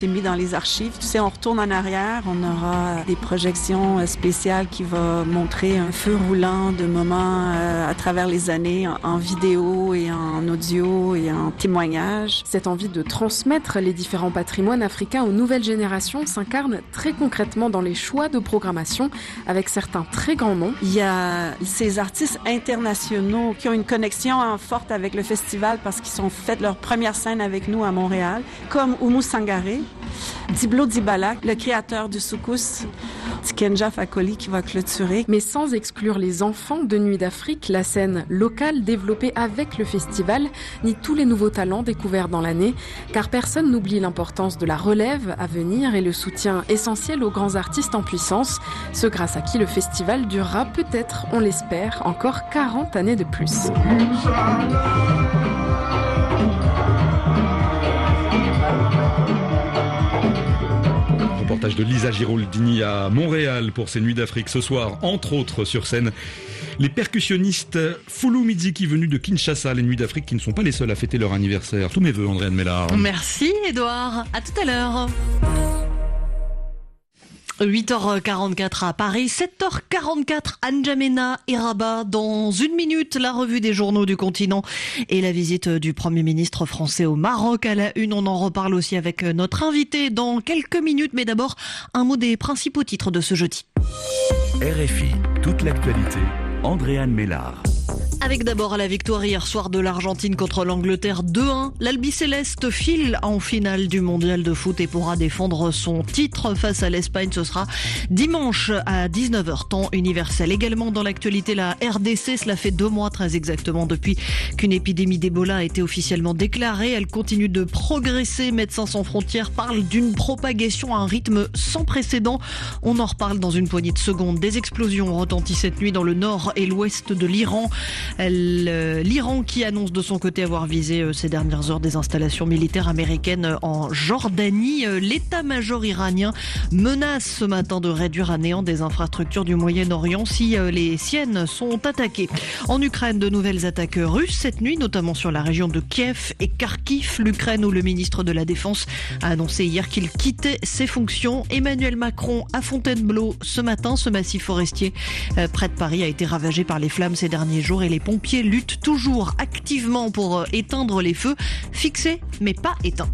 C'est mis dans les archives. Tu sais, on retourne en arrière, on aura des projections spéciales qui vont montrer un feu roulant de moments à travers les années en vidéo et en audio et en témoignages. Cette envie de transmettre les différents patrimoines africains aux nouvelles générations s'incarne très concrètement dans les choix de programmation avec certains très grands noms. Il y a ces artistes internationaux qui ont une connexion forte avec le festival parce qu'ils ont fait leur première scène avec nous à Montréal, comme Oumou Sangaré, Diblo Dibala, le créateur du soukous, Tikenja Fakoli qui va clôturer. Mais sans exclure les enfants de Nuit d'Afrique, la scène locale développée avec le festival, ni tous les nouveaux talents découverts dans l'année, car personne n'oublie l'importance de la relève à venir et le soutien essentiel aux grands artistes en puissance, ceux grâce à qui le festival durera peut-être, on l'espère, encore 40 années de plus. Reportage de Lisa Giroldini à Montréal pour ces Nuits d'Afrique. Ce soir, entre autres sur scène, les percussionnistes Foulou Miziki venus de Kinshasa, les Nuits d'Afrique qui ne sont pas les seuls à fêter leur anniversaire. Tous mes vœux, Andréane Mélard. Merci Edouard, à tout à l'heure. 8h44 à Paris, 7h44 à N'Djamena et Rabat. Dans une minute, la revue des journaux du continent et la visite du Premier ministre français au Maroc à la une. On en reparle aussi avec notre invité dans quelques minutes. Mais d'abord, un mot des principaux titres de ce jeudi. RFI, toute l'actualité. Andréane Mélard. Avec d'abord la victoire hier soir de l'Argentine contre l'Angleterre 2-1. L'Albiceleste file en finale du mondial de foot et pourra défendre son titre face à l'Espagne. Ce sera dimanche à 19h, temps universel. Également dans l'actualité, la RDC, cela fait 2 mois très exactement depuis qu'une épidémie d'Ebola a été officiellement déclarée. Elle continue de progresser. Médecins sans frontières parlent d'une propagation à un rythme sans précédent. On en reparle dans une poignée de secondes. Des explosions ont retenti cette nuit dans le nord et l'ouest de l'Iran. L'Iran qui annonce de son côté avoir visé ces dernières heures des installations militaires américaines en Jordanie. L'état-major iranien menace ce matin de réduire à néant des infrastructures du Moyen-Orient si les siennes sont attaquées. En Ukraine, de nouvelles attaques russes cette nuit, notamment sur la région de Kiev et Kharkiv. L'Ukraine où le ministre de la Défense a annoncé hier qu'il quittait ses fonctions. Emmanuel Macron à Fontainebleau ce matin. Ce massif forestier près de Paris a été ravagé par les flammes ces derniers jours et les pompiers luttent toujours activement pour éteindre les feux, fixés mais pas éteints.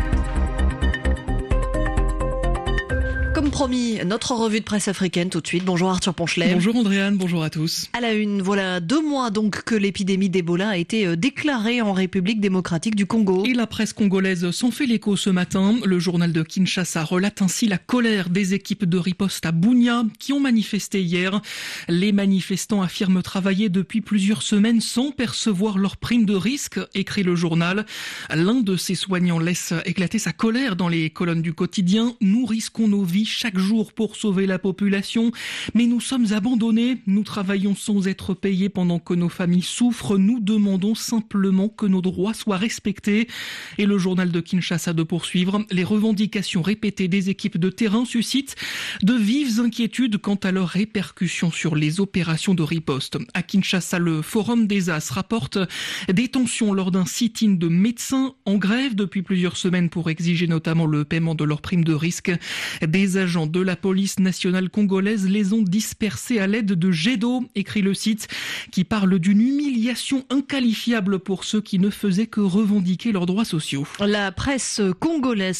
Comme promis, notre revue de presse africaine tout de suite. Bonjour Arthur Ponchelet. Bonjour Andréane, bonjour à tous. À la une, voilà 2 mois donc que l'épidémie d'Ebola a été déclarée en République démocratique du Congo. Et la presse congolaise s'en fait l'écho ce matin. Le journal de Kinshasa relate ainsi la colère des équipes de riposte à Bunia qui ont manifesté hier. Les manifestants affirment travailler depuis plusieurs semaines sans percevoir leur prime de risque, écrit le journal. L'un de ces soignants laisse éclater sa colère dans les colonnes du quotidien. Nous risquons nos vies chaque jour pour sauver la population, mais nous sommes abandonnés, nous travaillons sans être payés pendant que nos familles souffrent, nous demandons simplement que nos droits soient respectés. Et le journal de Kinshasa de poursuivre, les revendications répétées des équipes de terrain suscitent de vives inquiétudes quant à leurs répercussions sur les opérations de riposte. À Kinshasa, le Forum des As rapporte des tensions lors d'un sit-in de médecins en grève depuis plusieurs semaines pour exiger notamment le paiement de leurs primes de risque. Des agents de la police nationale congolaise les ont dispersés à l'aide de jets d'eau, écrit le site, qui parle d'une humiliation inqualifiable pour ceux qui ne faisaient que revendiquer leurs droits sociaux. La presse congolaise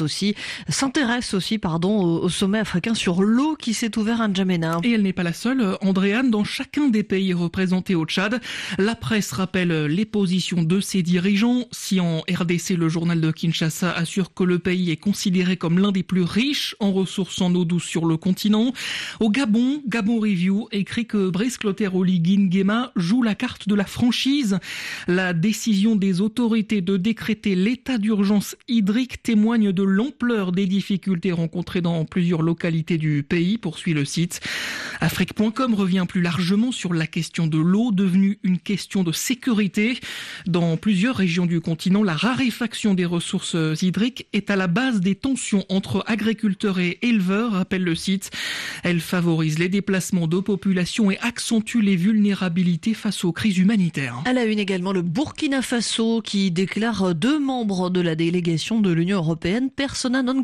s'intéresse aussi au sommet africain sur l'eau qui s'est ouvert à N'Djamena. Et elle n'est pas la seule, Andréane, dans chacun des pays représentés au Tchad. La presse rappelle les positions de ses dirigeants. Si en RDC, le journal de Kinshasa assure que le pays est considéré comme l'un des plus riches en ressources en eau douce sur le continent. Au Gabon, Gabon Review écrit que Brice Clotaire Oligui Nguema joue la carte de la franchise. La décision des autorités de décréter l'état d'urgence hydrique témoigne de l'ampleur des difficultés rencontrées dans plusieurs localités du pays, poursuit le site. Afrique.com revient plus largement sur la question de l'eau, devenue une question de sécurité. Dans plusieurs régions du continent, la raréfaction des ressources hydriques est à la base des tensions entre agriculteurs et éleveurs, rappelle le site. Elle favorise les déplacements de population et accentue les vulnérabilités face aux crises humanitaires. À la une également, le Burkina Faso qui déclare 2 membres de la délégation de l'Union européenne persona non